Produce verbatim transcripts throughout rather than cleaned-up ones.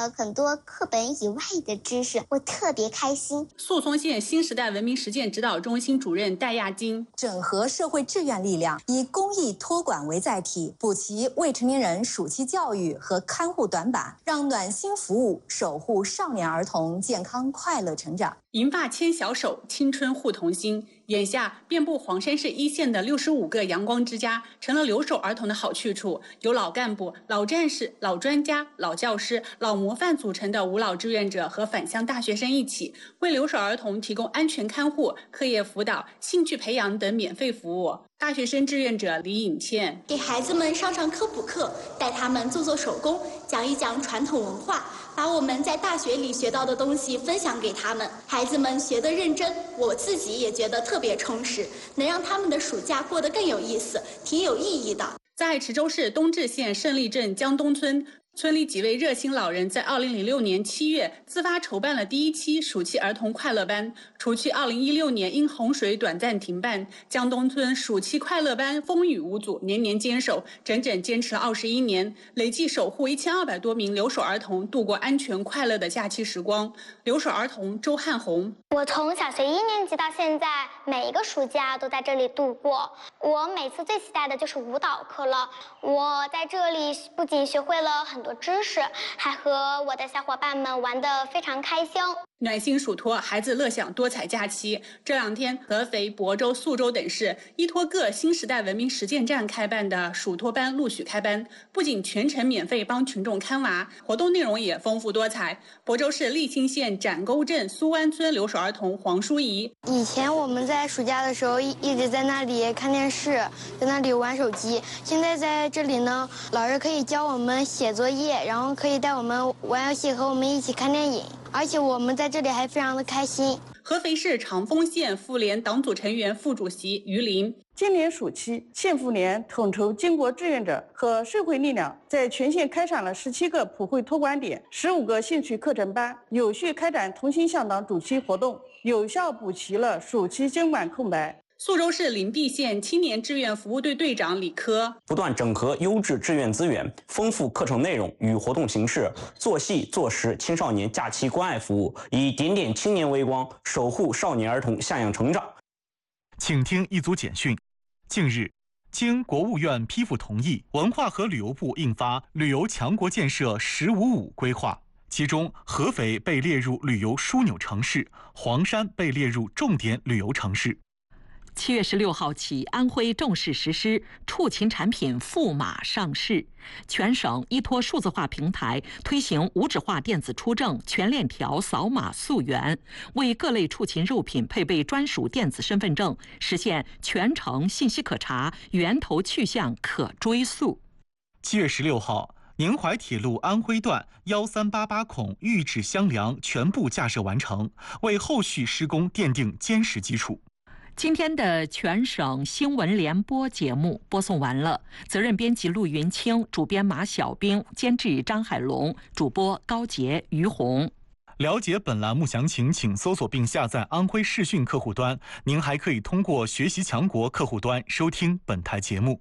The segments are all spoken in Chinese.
了很多课本以外的知识，我特别开心。 宿松县新时代文明实践指导中心主任戴亚金， 整合社会志愿力量，以公益托管为载体，补齐未成年人暑期教育和看护短板，让暖心服务守护少年儿童健康快乐成长。 银发牵小手，青春护童心。眼下，遍布黄山市一线的六十五个阳光之家成了留守儿童的好去处。由老干部、老战士、老专家、老教师、老模范组成的五老志愿者和返乡大学生一起，为留守儿童提供安全看护、课业辅导、兴趣培养等免费服务。大学生志愿者李颖倩给孩子们上上科普课，带他们做做手工，讲一讲传统文化，把我们在大学里学到的东西分享给他们。孩子们学得认真，我自己也觉得特别充实，能让他们的暑假过得更有意思，挺有意义的。 在池州市东至县胜利镇江东村，村里几位热心老人在二零零六年七月自发筹办了第一期暑期儿童快乐班。除去二零一六年因洪水短暂停办，江东村暑期快乐班风雨无阻，年年坚守，整整坚持了二十一年，累计守护一千二百多名留守儿童度过安全快乐的假期时光。留守儿童周汉红， 我从小学一年级到现在，每一个暑假都在这里度过。我每次最期待的就是舞蹈课了。我在这里不仅学会了很多知识，还和我的小伙伴们玩得非常开心。 暖心暑托，孩子乐享多彩假期。这两天，合肥、亳州、宿州等市依托各新时代文明实践站开办的暑托班陆续开班，不仅全程免费帮群众看娃，活动内容也丰富多彩。亳州市利兴县展沟镇苏湾村留守儿童黄淑仪， 以前我们在暑假的时候一直在那里看电视，在那里玩手机。现在在这里呢，老师可以教我们写作业，然后可以带我们玩游戏，和我们一起看电影。而且我们在这里还非常的开心。 合肥市长丰县妇联党组成员、副主席于林， 今年暑期，县妇联统筹经国志愿者和社会力量，在全县开展了十七个普惠托管点、十五个兴趣课程班，有序开展同心向党主题活动，有效补齐了暑期经管空白。 宿州市灵璧县青年志愿服务队队长李科， 不断整合优质志愿资源，丰富课程内容与活动形式，做细做实青少年假期关爱服务，以点点青年为光，守护少年儿童向阳成长。 请听一组简讯。近日，经国务院批复同意，文化和旅游部印发《旅游强国建设“十五五”规划》，其中合肥被列入旅游枢纽城市，黄山被列入重点旅游城市。 七月十六号起，安徽正式实施畜禽产品赋码上市。全省依托数字化平台，推行无纸化电子出证、全链条扫码溯源，为各类畜禽肉品配备专属电子身份证，实现全程信息可查、源头去向可追溯。 七月十六号，宁淮铁路安徽段幺三八八孔预制箱梁全部架设完成，为后续施工奠定坚实基础。 今天的全省新闻联播节目播送完了，责任编辑陆云清，主编马小兵，监制张海龙，主播高杰、于红。 了解本栏目详情，请搜索并下载安徽视讯客户端。您还可以通过学习强国客户端收听本台节目。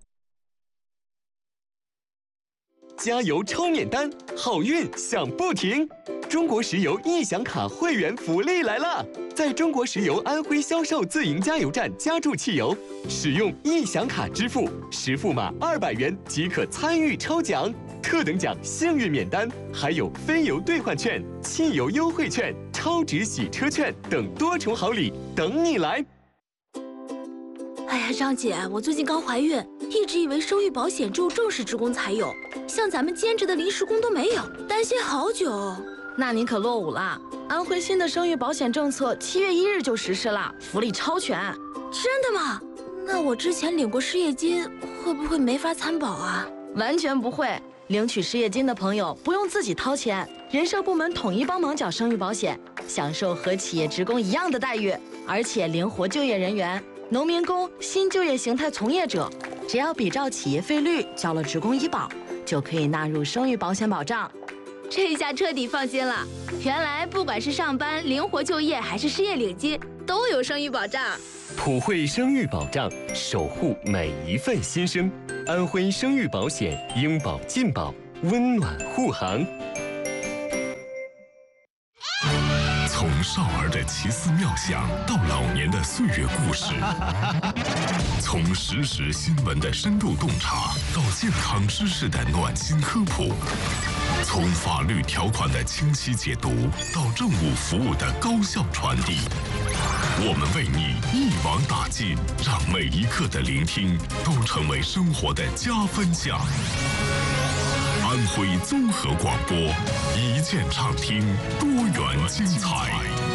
加油抽免单，好运享不停！中国石油易享卡会员福利来了！在中国石油安徽销售自营加油站加注汽油，使用易享卡支付，实付码二百元即可参与抽奖，特等奖幸运免单，还有非油兑换券、汽油优惠券、超值洗车券等多重好礼等你来！ 哎呀，张姐，我最近刚怀孕，一直以为生育保险只有正式职工才有，像咱们兼职的临时工都没有，担心好久。 那你可落伍了，安徽新的生育保险政策七月一日就实施了，福利超全。 真的吗？那我之前领过失业金，会不会没法参保啊？ 完全不会，领取失业金的朋友不用自己掏钱，人社部门统一帮忙缴生育保险，享受和企业职工一样的待遇，而且灵活就业人员。农民工、新就业形态从业者，只要比照企业费率交了职工医保，就可以纳入生育保险保障。 这下彻底放心了，原来不管是上班、灵活就业还是失业领金，都有生育保障。 普惠生育保障，守护每一份新生。安徽生育保险，应保尽保，温暖护航。 少儿的奇思妙想到老年的岁月故事，从实时新闻的深度洞察到健康知识的暖心科普，从法律条款的清晰解读到政务服务的高效传递，我们为你一网打尽，让每一刻的聆听都成为生活的加分项。安徽综合广播，一键畅听，多元精彩。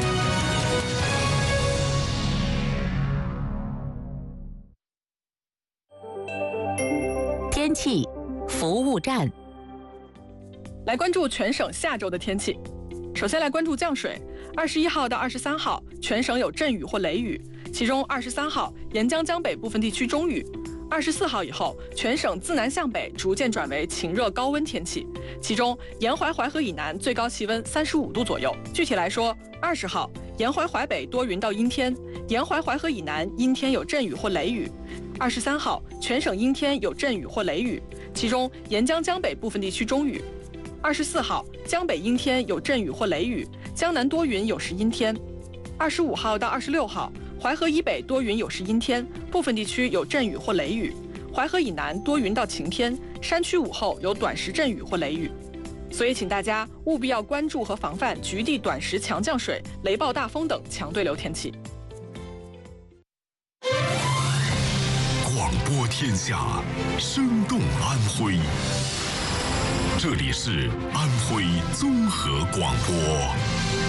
天气服务站， 来关注全省下周的天气。首先来关注降水，二十一号到二十三号，全省有阵雨或雷雨，其中二十三号沿江江北部分地区中雨。二十四号以后，全省自南向北逐渐转为晴热高温天气，其中沿淮淮河以南最高气温三十五度左右。具体来说，二十号沿淮淮北多云到阴天，沿淮淮河以南阴天有阵雨或雷雨。二十三号全省阴天有阵雨或雷雨，其中沿江江北部分地区中雨。二十四号江北阴天有阵雨或雷雨，江南多云有时阴天。二十五号到二十六号。淮河以北多云有时阴天，部分地区有阵雨或雷雨；淮河以南多云到晴天，山区午后有短时阵雨或雷雨。所以，请大家务必要关注和防范局地短时强降水、雷暴大风等强对流天气。 广播天下，生动安徽。这里是安徽综合广播。